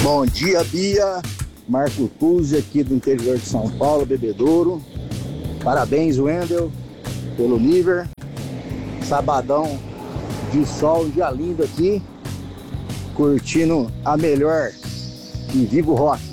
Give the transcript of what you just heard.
Bom dia, Bia. Marco Tuzzi aqui do interior de São Paulo, Bebedouro. Parabéns, Wendel, pelo nível. Sabadão de sol, um dia lindo aqui. Curtindo a melhor e vivo rock.